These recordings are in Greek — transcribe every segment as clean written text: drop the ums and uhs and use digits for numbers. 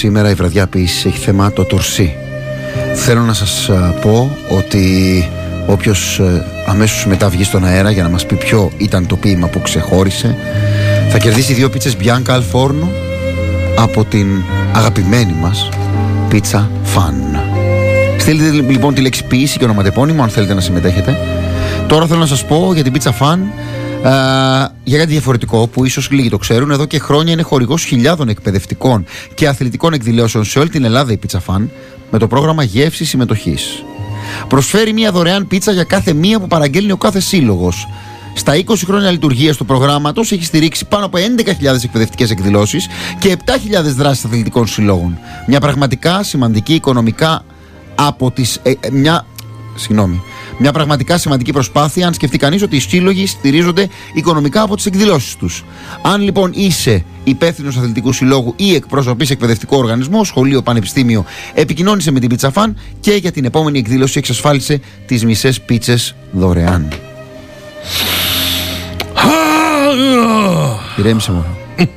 σήμερα η βραδιά επίσης έχει θέμα το τουρσί. Θέλω να σας πω ότι όποιος αμέσως μετά βγει στον αέρα για να μας πει ποιο ήταν το ποίημα που ξεχώρισε, θα κερδίσει 2 πίτσες Bianca al Forno από την αγαπημένη μας πίτσα Fan. Στείλτε λοιπόν τη λέξη ποίηση και ονοματεπώνυμο αν θέλετε να συμμετέχετε. Τώρα θέλω να σας πω για την πίτσα Fan, για κάτι διαφορετικό που ίσως λίγοι το ξέρουν. Εδώ και χρόνια είναι χορηγός χιλιάδων εκπαιδευτικών και αθλητικών εκδηλώσεων σε όλη την Ελλάδα η πίτσα Fan, με το πρόγραμμα γεύσης συμμετοχής. Προσφέρει μια δωρεάν πίτσα για κάθε μία που παραγγέλνει ο κάθε σύλλογος. Στα 20 χρόνια λειτουργίας του προγράμματος έχει στηρίξει πάνω από 11.000 εκπαιδευτικές εκδηλώσεις και 7.000 δράσεις αθλητικών συλλόγων. Μια πραγματικά σημαντική οικονομικά από τις. Μια πραγματικά σημαντική προσπάθεια, αν σκεφτεί κανείς ότι οι σύλλογοι στηρίζονται οικονομικά από τις εκδηλώσεις τους. Αν λοιπόν είσαι υπεύθυνος αθλητικού συλλόγου ή εκπροσωπείς εκπαιδευτικό οργανισμό, σχολείο, πανεπιστήμιο, επικοινώνησε με την Pizza Fan και για την επόμενη εκδήλωση εξασφάλισε τις μισές πίτσες δωρεάν. Ηρέμησε μόνο.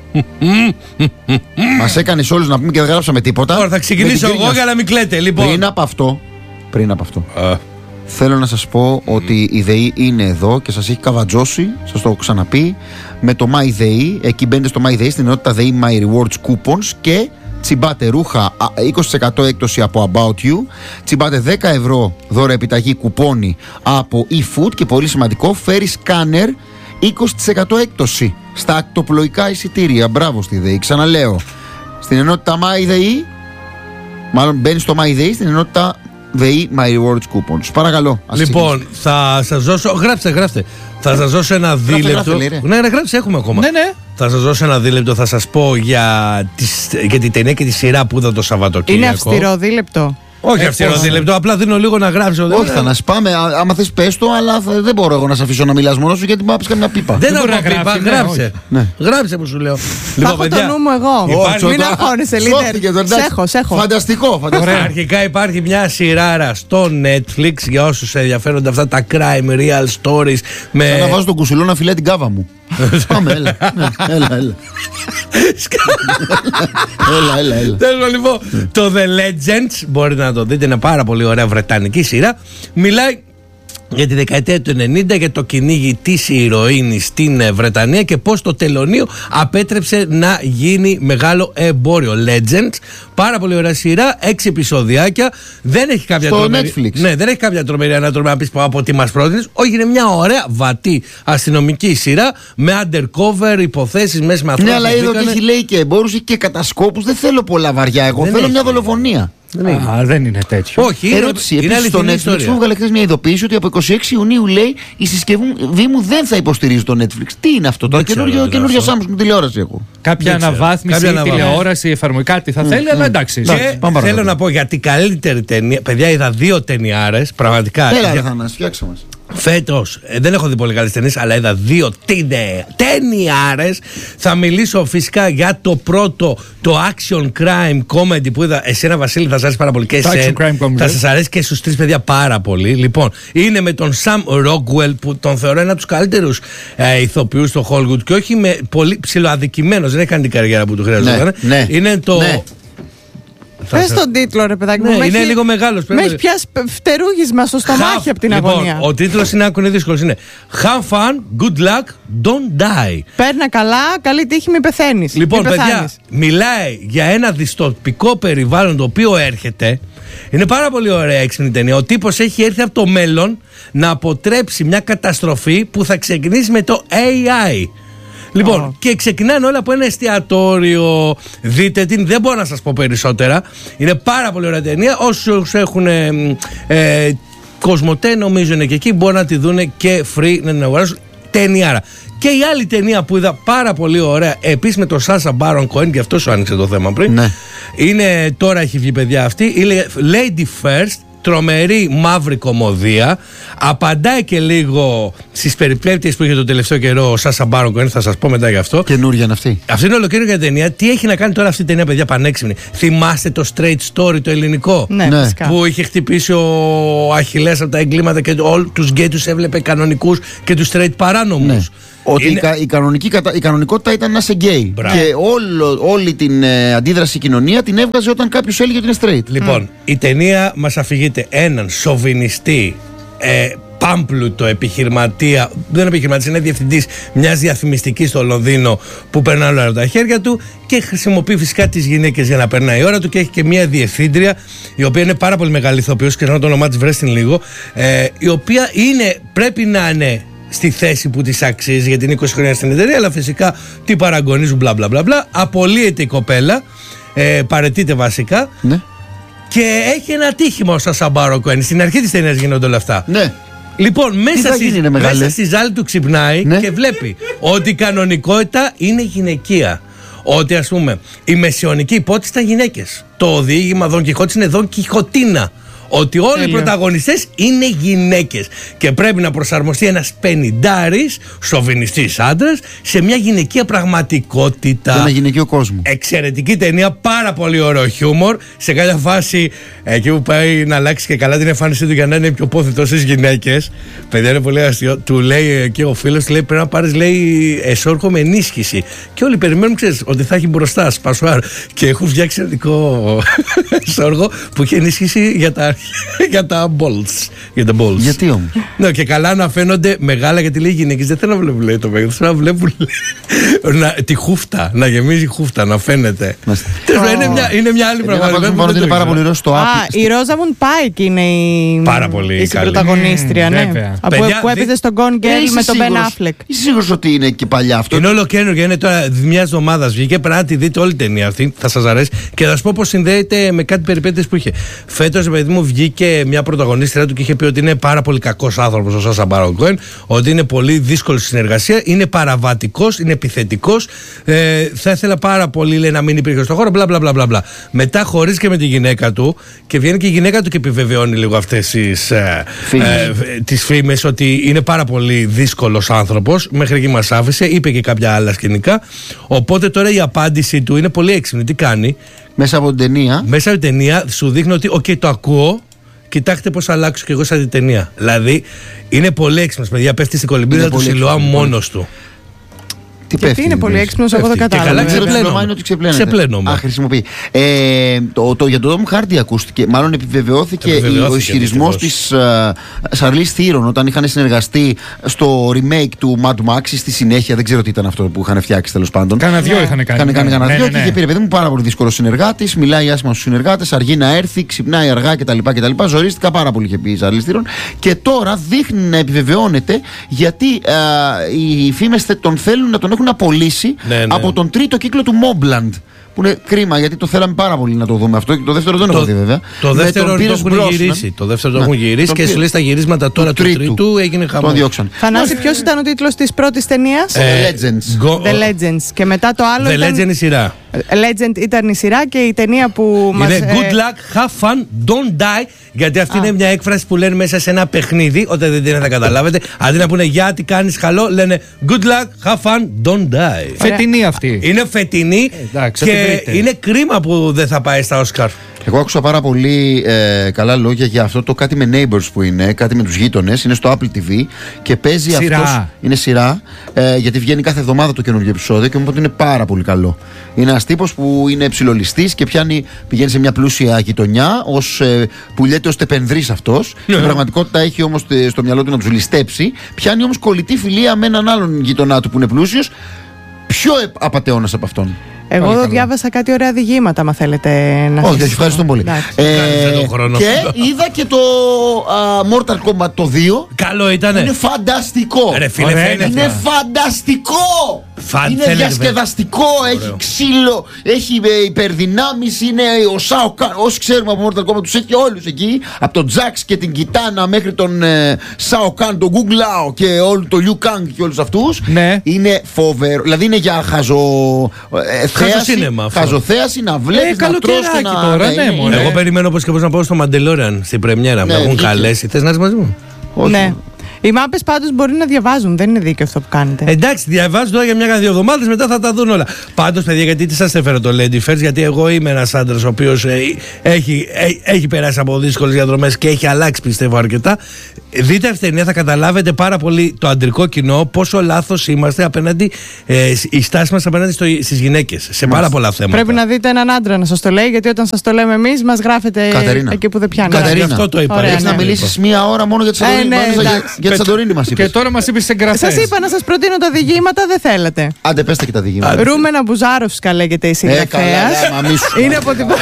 Μας έκανες όλους να πούμε και δεν γράψαμε τίποτα. Τώρα θα ξεκινήσω εγώ για να μην κλαίτε. Λοιπόν. Πριν από αυτό. Θέλω να σας πω ότι η ΔΕΗ είναι εδώ και σας έχει καβατζώσει, σας το έχω ξαναπεί, με το My Day. Εκεί μπαίνετε στο My Day, στην ενότητα ΔΕΗ My Rewards Coupons και τσιμπάτε ρούχα 20% έκπτωση από About You, τσιμπάτε 10 ευρώ δώρα επιταγή κουπόνι από eFood και πολύ σημαντικό, φέρει σκάνερ 20% έκπτωση στα ακτοπλοϊκά εισιτήρια. Μπράβο στη ΔΕΗ, ξαναλέω. Στην ενότητα My Day, μάλλον μπαίνει στο My Day, στην ενότητα ΔΕΗ My Rewards Coupons. Παρακαλώ. Λοιπόν, θα σας δώσω. Γράψτε. Θα σας δώσω ένα δίλεπτο. Ναι, γράψτε, έχουμε ακόμα. Ναι. Θα σας δώσω ένα δίλεπτο, θα σας πω για την ταινία και τη σειρά που είδα το Σαββατοκύριακο. Είναι αυστηρό δίλεπτο. Όχι αυστηρό δίλεπτο, απλά δίνω λίγο να γράψω. Όχι, θα να σπάμε. Άμα θες πες το, αλλά δεν μπορώ εγώ να σε αφήσω να μιλάς μόνος σου γιατί μπορεί να πεις καμιά πίπα. Δεν έχω πίπα, γράψε. Γράψε που σου λέω. Θα έχω το νου μου εγώ. Μην αγχώνεσαι, Λίτερ. Σέχω. Φανταστικό. Αρχικά υπάρχει μια σειράρα στο Netflix για όσους ενδιαφέρονται αυτά τα crime real stories. Θα να βάζω τον κουσουλό να φυλάει την κάβα μου. Πάμε, έλα. Τέλος λοιπόν, το The Legends μπορείτε να το δείτε, είναι πάρα πολύ ωραία βρετανική σειρά. Μιλάει για τη δεκαετία του 90, για το κυνήγι της ηρωίνης στην Βρετανία και πώς το τελωνείο απέτρεψε να γίνει μεγάλο εμπόριο. Legends, πάρα πολύ ωραία σειρά, 6 επεισοδιάκια. Δεν έχει κάποια τρομερή. Ναι, δεν έχει κάποια τρομερή ανατροπή να πεις από τι μας πρότεινες. Όχι, είναι μια ωραία βατή αστυνομική σειρά με undercover υποθέσεις μέσα με αυτό. Ναι, αλλά είδα ότι έχει λέει και εμπόρους και κατασκόπους. Δεν θέλω πολλά βαριά. Εγώ θέλω μια δολοφονία. Δεν είναι τέτοιο. Όχι, ερώτηση. Επίσης στο Netflix μου έβγαλε χθες μια ειδοποίηση ότι από 26 Ιουνίου λέει η συσκευή μου δεν θα υποστηρίζει το Netflix. Τι είναι αυτό τώρα, καινούργια Samsung τηλεόραση έχω. Κάποια αναβάθμιση, τηλεόραση, εφαρμογή, κάτι θα θέλει, αλλά εντάξει. Και θέλω να πω για την καλύτερη ταινία. Παιδιά, είδα 2 ταινιάρες, πραγματικά. Έλα, θα μας φτιάξω μας. Φέτος δεν έχω δει πολύ καλές ταινίες, αλλά είδα 2 ταινιάρες. Θα μιλήσω φυσικά για το πρώτο, το action crime comedy που είδα. Εσένα, Βασίλη, θα σας αρέσει πάρα πολύ και εσένα. Θα σας αρέσει και στους 3 παιδιά πάρα πολύ. Λοιπόν, είναι με τον Sam Rockwell που τον θεωρώ ένα από τους καλύτερους ηθοποιούς στο Hollywood και όχι με πολύ ψιλοαδικημένος. Δεν έχει κάνει την καριέρα που του χρειαζόταν. Ναι. Είναι το. Ναι. Πες τον τίτλο, ρε παιδάκι μου. Ναι, είναι λίγο μεγάλος. Με έχει πιάσει φτερούγισμα στο στομάχι από την αγωνία. Ο τίτλος είναι δύσκολος. Είναι Have fun, good luck, don't die. Παίρνα καλά, καλή τύχη, μη πεθαίνεις. Λοιπόν, παιδιά, μιλάει για ένα δυστοπικό περιβάλλον το οποίο έρχεται. Είναι πάρα πολύ ωραία έξυπνη ταινία. Ο τύπος έχει έρθει από το μέλλον να αποτρέψει μια καταστροφή που θα ξεκινήσει με το AI. Λοιπόν, και ξεκινάνε όλα από ένα εστιατόριο. Δείτε την, δεν μπορώ να σας πω περισσότερα. Είναι πάρα πολύ ωραία ταινία. Όσους έχουν Κοσμοτέ, νομίζω είναι και εκεί, μπορούν να τη δουν και free, να την αγοράσουν. Ταινιάρα. Και η άλλη ταινία που είδα πάρα πολύ ωραία, επίσης με τον Σάσα Μπάρον Κοέν, και αυτό σου άνοιξε το θέμα πριν. Ναι. Είναι, τώρα έχει βγει, παιδιά, αυτή. Είναι Lady First. Τρομερή μαύρη κωμωδία. Απαντάει και λίγο στις περιπέτειες που είχε το τελευταίο καιρό ο Σάσα Μπάρον Κοέν, θα σας πω μετά γι' αυτό. Καινούργια είναι αυτή. Αυτή είναι ολοκαίρια ταινία. Τι έχει να κάνει τώρα αυτή η ταινία, παιδιά, πανέξυπνη. Θυμάστε το Straight Story, το ελληνικό? Ναι. Που είχε χτυπήσει ο Αχιλλέας από τα εγκλήματα και όλους τους γκέι τους έβλεπε κανονικούς και τους straight παράνομους. Ναι. Ότι η κανονικότητα ήταν να είσαι γκέι. Και όλη την αντίδραση κοινωνία την έβγαζε όταν κάποιος έλεγε ότι είναι straight. Λοιπόν, η ταινία μας αφηγείται έναν σοβινιστή, πάμπλουτο επιχειρηματία, δεν είναι επιχειρηματής, είναι διευθυντής μιας διαφημιστικής στο Λονδίνο που περνάει όλα τα χέρια του και χρησιμοποιεί φυσικά τις γυναίκες για να περνάει η ώρα του, και έχει και μια διευθύντρια η οποία είναι πάρα πολύ μεγάλη ηθοποιός, και να το όνομά της βρέστην λίγο, η οποία πρέπει να είναι στη θέση που της αξίζει, γιατί είναι 20 χρόνια στην εταιρεία, αλλά φυσικά τι παραγωνίζουν, μπλα μπλα μπλα. Απολύεται η κοπέλα, παραιτείται βασικά. Ναι. Και έχει ένα ατύχημα ο Σάσα Μπάρον Κοέν. Στην αρχή της ταινίας γίνονται όλα αυτά. Ναι. Λοιπόν, μέσα στη ζάλη του ξυπνάει, ναι, και βλέπει ότι η κανονικότητα είναι γυναικεία. Ότι, ας πούμε, η μεσαιωνική υπόθεση ήταν γυναίκες. Το διήγημα Δον Κιχώτης είναι Δον Κιχωτίνα. Ότι όλοι οι πρωταγωνιστές είναι γυναίκες και πρέπει να προσαρμοστεί ένας πενηντάρης, σοβινιστής άντρας, σε μια γυναικεία πραγματικότητα. Σε ένα γυναικείο κόσμο. Εξαιρετική ταινία, πάρα πολύ ωραίο χιούμορ. Σε κάποια φάση, εκεί που πάει να αλλάξει και καλά την εμφάνισή του για να είναι πιο πόθητος στις γυναίκες, παιδιά, είναι πολύ αστείο. Του λέει και ο φίλος του, λέει, πρέπει να πάρεις, λέει, εσόρχο με ενίσχυση. Και όλοι περιμένουν, ξέρεις, ότι θα έχει μπροστά σπασουάρ. Και έχουν φτιάξει εξαιρετικό εσόρχο που έχει ενίσχυση για τα balls. Γιατί όμως? Ναι, και καλά να φαίνονται μεγάλα, γιατί λέει οι γυναίκες δεν θέλουν να βλέπουν, λέει, το μέγεθος, θέλουν να βλέπουν τη χούφτα, να γεμίζει χούφτα, να φαίνεται. Είναι μια άλλη πραγματικότητα. Είναι πάρα πολύ ωραίο στο Apple. Η Rosamund Pike είναι η πρωταγωνίστρια, ναι. Που έπαιζε στον Gone Girl με τον Ben Affleck. Είσαι σίγουρος ότι είναι και παλιά αυτό? Είναι όλο καινούργιο, είναι τώρα μια εβδομάδα βγήκε. Πρέπει να τη δείτε όλη την ταινία αυτή, θα σας αρέσει. Και θα σας πω πως συνδέεται με κάτι περιπέτειες που είχε. Φέτος, παιδί μου, βγήκε μια πρωταγωνίστρια του και είχε πει ότι είναι πάρα πολύ κακός άνθρωπος ο Σάσα Μπάρον Κοέν, ότι είναι πολύ δύσκολη στη συνεργασία, είναι παραβατικός, είναι επιθετικός. Θα ήθελα πάρα πολύ, λέει, να μην υπήρχε στον χώρο, μπλα μπλα μπλα μπλα. Μετά χωρίζει και με τη γυναίκα του και βγαίνει και η γυναίκα του και επιβεβαιώνει λίγο αυτές τις φήμες, ότι είναι πάρα πολύ δύσκολος άνθρωπος. Μέχρι εκεί μας άφησε, είπε και κάποια άλλα σκηνικά. Οπότε τώρα η απάντηση του είναι πολύ έξυπνη. Τι κάνει? Μέσα από την ταινία. Μέσα από την ταινία σου δείχνει ότι, το ακούω. Κοιτάξτε πώς αλλάξω και εγώ σαν την ταινία. Δηλαδή είναι πολύ έξυπνος, παιδιά. Πέφτει στην κολυμπίδα του Σιλοά μόνος του. Γιατί είναι πολύ έξυπνος, εγώ δεν κατάλαβα. Και καλά είναι ότι ξεπλένεται. Χρησιμοποιεί. Για το Tom Hardy ακούστηκε, μάλλον επιβεβαιώθηκε ο ισχυρισμός της Charlize Theron όταν είχαν συνεργαστεί στο remake του Mad Max στη συνέχεια. Δεν ξέρω τι ήταν αυτό που είχαν φτιάξει, τέλος πάντων. Κάνα δυο είχαν κάνει. Κάνα δυο και είχε πει, παιδί μου, πάρα πολύ δύσκολο συνεργάτης. Μιλάει άσχημα στους συνεργάτες, αργεί να έρθει, ξυπνάει αργά κτλ. Ζορίστηκα πάρα πολύ, είχε πει η Charlize Theron. Και τώρα δείχνει να επιβεβαιώνεται, γιατί οι φήμες τον θέλουν να τον έχουν απολύσει από τον τρίτο κύκλο του Mobland. Που είναι κρίμα, γιατί το θέλαμε πάρα πολύ να το δούμε αυτό. Και το δεύτερο δεν έχω δει, βέβαια. Το δεύτερο το έχουν γυρίσει. Το δεύτερο το έχουν γυρίσει και σου λέει στα γυρίσματα τώρα του τρίτου έγινε χαμό. Τον διώξαν. Θανάση, ποιος ήταν ο τίτλος της πρώτης ταινίας? The Legends. Και μετά το άλλο. The Legend η σειρά. Legend ήταν η σειρά και η ταινία που μας. Είναι Good luck, have fun, don't die. Γιατί αυτή είναι μια έκφραση που λένε μέσα σε ένα παιχνίδι. Όταν δεν την θα καταλάβετε. Αντί να πούνε για τι κάνεις καλό, λένε Good luck, have fun, don't die. Φετινή αυτή. Είναι φετινή και είναι κρίμα που δεν θα πάει στα Όσκαρ. Εγώ άκουσα πάρα πολύ καλά λόγια για αυτό το κάτι με neighbors που είναι, κάτι με τους γείτονες. Είναι στο Apple TV και παίζει σειρά. Αυτός. Είναι σειρά, γιατί βγαίνει κάθε εβδομάδα το καινούργιο επεισόδιο και μου είπε ότι είναι πάρα πολύ καλό. Είναι ένας τύπος που είναι ψιλολιστής και πηγαίνει σε μια πλούσια γειτονιά, που λέτε ως τεπενδρής αυτός. Στην πραγματικότητα έχει όμως στο μυαλό του να τους ληστέψει. Πιάνει όμως κολλητή φιλία με έναν άλλον γειτονά του που είναι πλούσιος, πιο απατεώνας από αυτόν. Εγώ διάβασα κάτι ωραία διηγήματα, άμα θέλετε να σας... Όχι, ευχαριστώ πολύ. Και είδα και το Mortal Kombat το 2. Καλό ήτανε. Είναι φανταστικό. Είναι φανταστικό. Είναι διασκεδαστικό, έχει ξύλο, έχει υπερδυνάμεις, είναι ο Shao Kahn. Όσοι ξέρουμε από Mortal Kombat τους έχει όλους εκεί. Από τον Jax και την Kitana μέχρι τον Shao Kahn, τον Kung Lao και όλο το Liu Kang και όλους αυτούς. Είναι φοβερό. Δηλαδή είναι για χαζοθέαση να βλέπεις, να τρως και να... Εγώ περιμένω πως και πως να πάω στο Mandalorian στην πρεμιέρα. Με έχουν καλέσει. Θες να είσαι μαζί μου? Ναι. Οι μάπες πάντως μπορεί να διαβάζουν, δεν είναι δίκαιο αυτό που κάνετε. Εντάξει, διαβάζουν τώρα για μια-δύο εβδομάδες, μετά θα τα δουν όλα. Πάντως, παιδιά, γιατί τι σας έφερα το Lady First? Γιατί εγώ είμαι ένας άντρας ο οποίος έχει περάσει από δύσκολες διαδρομές και έχει αλλάξει, πιστεύω, αρκετά. δείτε αυτή την ταινία, θα καταλάβετε πάρα πολύ το αντρικό κοινό πόσο λάθος είμαστε απέναντι, η στάση μας απέναντι στις γυναίκες σε πάρα πολλά θέματα. Πρέπει να δείτε έναν άντρα να σας το λέει, γιατί όταν σας το λέμε εμείς μας γράφετε Κατερίνα. εκεί που δεν πιάνει. Κατερίνα, αυτό το είπα. Έχεις να μιλήσεις μία ώρα μόνο για τη Σαντορίνη. Για τη Σαντορίνη μας είπες. Και τώρα μας είπες εγγραφές. Σας είπα να σας προτείνω τα διηγήματα, δεν θέλετε. Άντε, πέστε και τα διηγήματα. Ρούμενα Μπουζάροφσκα λέγεται η συγγραφέας. Είναι από την.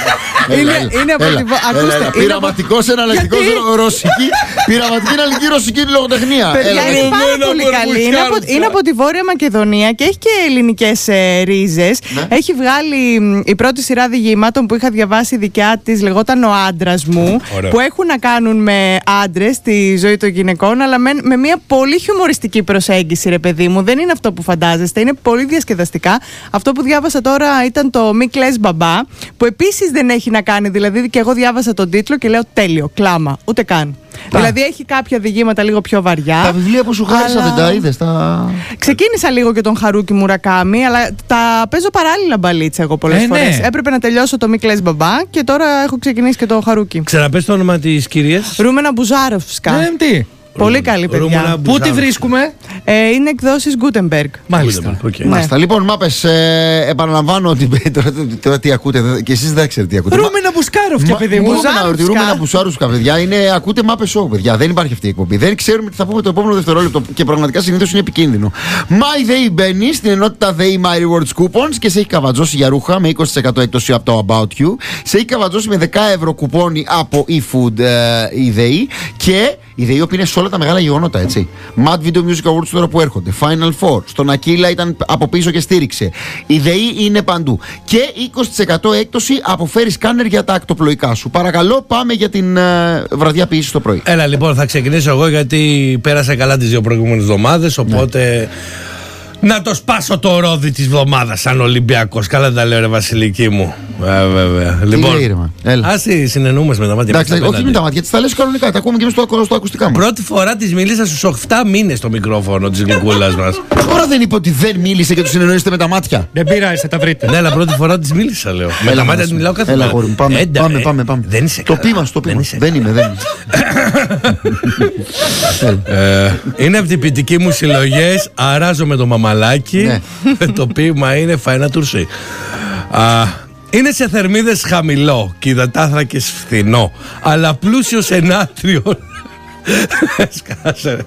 Πειραματικός εναλλακτικός ρωσική. Πειραματική εναλλακτική ρωσική λογοτεχνία. Είναι πάρα πολύ καλή. Είναι από τη Βόρεια Μακεδονία και έχει και ελληνικές ρίζες. Έχει βγάλει η πρώτη σειρά διηγημάτων που είχα διαβάσει δικιά της, λεγόταν Ο Άντρας μου. Που έχουν να κάνουν με άντρες, τη ζωή των γυναικών, αλλά με μια πολύ χιουμοριστική προσέγγιση, ρε παιδί μου. Δεν είναι αυτό που φαντάζεστε. Είναι πολύ διασκεδαστικά. Αυτό που διάβασα τώρα ήταν το Μη κλαις μπαμπά, που επίσης δεν έχει να κάνει. Δηλαδή, και εγώ διάβασα τον τίτλο και λέω τέλειο, κλάμα. Ούτε καν. Δηλαδή έχει κάποια διηγήματα λίγο πιο βαριά. Τα βιβλία που σου χάρισα δεν τα είδες? Ξεκίνησα λίγο και τον Χαρούκι Μουρακάμι, αλλά τα παίζω παράλληλα μπαλίτσα εγώ πολλές φορές. Έπρεπε να τελειώσω το Μη κλαις μπαμπά και τώρα έχω ξεκινήσει και το Χαρούκι. Ξαναπες το όνομα της κυρίας. Ρούμενα Μπουζάροφσκα. Τι? Πολύ καλή, παιδιά. Πού τη βρίσκουμε? Είναι εκδόσεις Gutenberg. Μάλιστα. Λοιπόν, μάπες, επαναλαμβάνω ότι τώρα τι ακούτε και εσείς δεν ξέρετε τι ακούτε. Ρούμενα Μπουσκάροφκα, παιδί μου. Ρούμενα Μπουσκάροφκα, παιδιά. Ακούτε μάπες show, παιδιά. Δεν υπάρχει αυτή η εκπομπή. Δεν ξέρουμε τι θα πούμε το επόμενο δευτερόλεπτο και πραγματικά συνήθως είναι επικίνδυνο. My Day μπαίνει στην ενότητα Day My Rewards Coupons και σε έχει καβατζώσει για ρούχα με 20% έκπτωση από το About You. Σε έχει καβατζώσει με 10 ευρώ κουπόνι από eFood η Day και η ΔΕΗ είναι σε όλα τα μεγάλα γεγονότα, έτσι. Mad Video Music Awards τώρα που έρχονται. Final Four. Στον Ακύλα ήταν από πίσω και στήριξε. Η ΔΕΗ είναι παντού. Και 20% έκπτωση από φέρει σκάνερ για τα ακτοπλοϊκά σου. Παρακαλώ, πάμε για την βραδιά ποιήση το πρωί. Έλα, λοιπόν, θα ξεκινήσω εγώ γιατί πέρασα καλά τις 2 προηγούμενες εβδομάδες. Οπότε. Να το σπάσω το ρόδι της βδομάδας σαν Ολυμπιακός. Καλά τα λέω, ρε Βασιλική μου. Βέβαια. Λοιπόν, ας συνεννοούμαστε με τα μάτια. Εντάξει, όχι με τα μάτια, τα λες κανονικά. Τα ακούμε και εμείς στο ακουστικά μας. Πρώτη φορά της μίλησα στους 8 μήνες στο μικρόφωνο της γλυκούλας μας. Τώρα δεν είπε ότι δεν μίλησε και του συνεννοείστε με τα μάτια. Δεν πειράζει, θα τα βρείτε. Ναι, αλλά πρώτη φορά της μίλησα, λέω. Με τα μάτια της μιλάω κάθε μέρα. Πάμε. Δεν είσαι το πείμα. Δεν είμαι. Είναι από την ποιητική μου συλλογές. Αράζω με το μαμαλάκι. Το ποίημα είναι Φαένα Τουρσί. Είναι σε θερμίδες χαμηλό και υδατάθρακες φθηνό, αλλά πλούσιο σε νάτριο. Σκάσε.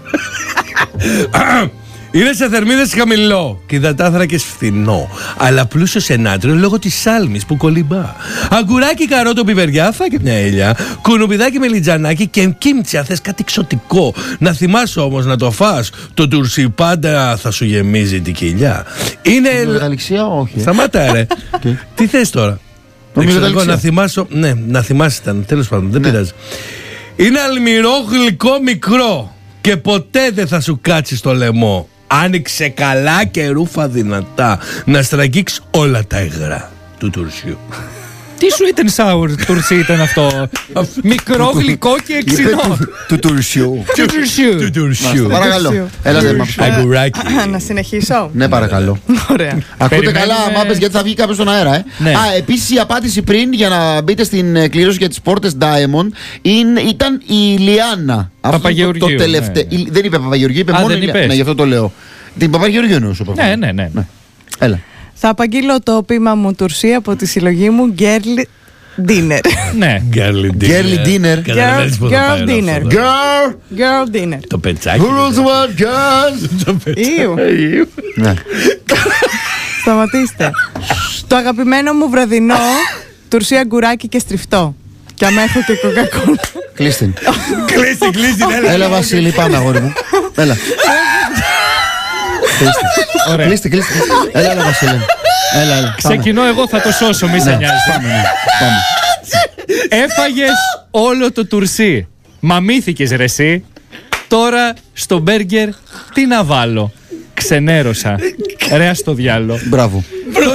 Είναι σε θερμίδες χαμηλό και υδατάθρακες φθηνό, αλλά πλούσιο σε νάτριο λόγω της σάλμης που κολυμπά. Αγκουράκι, καρότο, πιπεριά, φά και μια ελιά. Κουνουπιδάκι με λιτζανάκι και κίμτσι αν θες κάτι εξωτικό. Να θυμάσαι όμως να το φας. Το τουρσί πάντα θα σου γεμίζει την κοιλιά. Είναι. Μεγαλυξία, όχι. Σταμάτα, ρε. Τι θες τώρα? Να θυμάσαι. Ναι, να θυμάσαι ήταν. Τέλος πάντων, δεν πειράζει. Είναι αλμυρό, γλυκό, μικρό και ποτέ δεν θα σου κάτσει στο λαιμό. Άνοιξε καλά και ρούφα δυνατά να στραγγίξει όλα τα υγρά του τουρσιού. Τι sweet and sour τουρσί ήταν αυτό? Μικρό, γλυκό και εξινό. Του τουρσιού. Του τουρσιού. Παρακαλώ. Έλατε, αγκουράκι. Να συνεχίσω. Ναι, παρακαλώ. Ωραία. Ακούτε καλά, μάπες, γιατί θα βγει κάποιος στον αέρα, επίσης η απάντηση πριν για να μπείτε στην κλήρωση για τις πόρτες Diamond ήταν η Λιάννα. Παπαγεωργίου. Δεν είπε Παπαγεωργίου, είπε μόνο η Λιάννα, γι' αυτό το λέω. Την Παπαγεωργίου εννοούσε. Ναι. Έλα. Θα απαγγείλω το ποίημα μου Τουρσί από τη συλλογή μου Girl Dinner. Ναι. Girl Dinner. Girl Dinner. Girl Dinner. Το πετσάκι. Who rules the world, girls? Ήου. Σταματήστε. Το αγαπημένο μου βραδινό Τουρσί, αγκουράκι και στριφτό. Και άμα έχω και κοκακόλα. Κλείστην. Κλείστην. Έλα Βασίλη, πάμε αγόρι μου. Έλα. Κλείστε. Έλα Βασίλη. Έλα. Ξεκινώ εγώ, θα το σώσω, μη σε νοιάζει. Πάμε. Έφαγες όλο το τουρσί. Μαμήθηκες ρε εσύ. Τώρα στο μπέργκερ τι να βάλω? Ξενέρωσα. Ρε ας το διάλο. Μπράβο.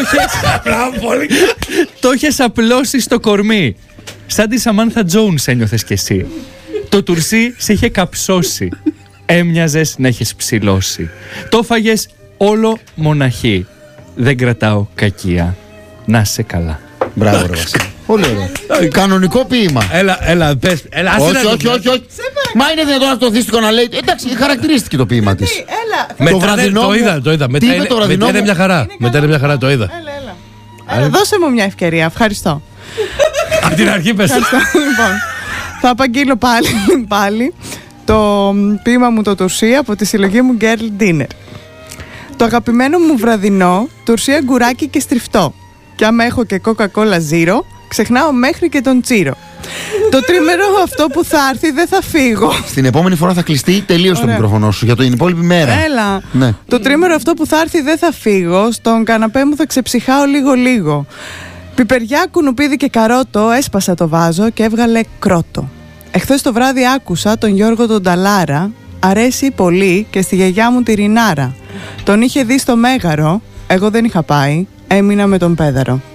Το έχεις απλώσει στο κορμί. Σαν τη Σαμάνθα Τζόουνς ένιωθες κι εσύ. Το τουρσί σε είχε καψώσει. Έμοιαζες να έχεις ψηλώσει. Το φάγες όλο μοναχή. Δεν κρατάω κακία. Να σε καλά. Μπράβο ρε Βασίλη. Πολύ ωραία. Κανονικό ποίημα. Έλα, πες. Όχι. Μα είναι δυνατόν αυτό το δίστικο να λέει. Εντάξει, χαρακτηρίστηκε το ποίημα της. Το βραδινό. Το είδα. Μετά είναι μια χαρά. Μετά είναι μια χαρά, το είδα. Έλα, δώσε μου μια ευκαιρία. Ευχαριστώ. Από την αρχή πες. Λοιπόν, θα απαγγείλω πάλι το ποίημα μου το Τουρσί από τη συλλογή μου Girl Dinner. Το αγαπημένο μου βραδινό, Τουρσί αγκουράκι και στριφτό. Κι άμα έχω και Coca-Cola Zero, ξεχνάω μέχρι και τον τσίρο. Το τρίμερο αυτό που θα έρθει δεν θα φύγω. Στην επόμενη φορά θα κλειστεί τελείως το μικρόφωνο σου για την υπόλοιπη μέρα. Έλα. Ναι. Το τρίμερο αυτό που θα έρθει δεν θα φύγω. Στον καναπέ μου θα ξεψυχάω λίγο. Πιπεριά, κουνουπίδι και καρότο, έσπασα το βάζο και έβγαλε κρότο. Εχθές το βράδυ άκουσα τον Γιώργο τον Ταλάρα. Αρέσει πολύ και στη γιαγιά μου τη Ρινάρα. Τον είχε δει στο Μέγαρο, εγώ δεν είχα πάει, έμεινα με τον Πέδαρο.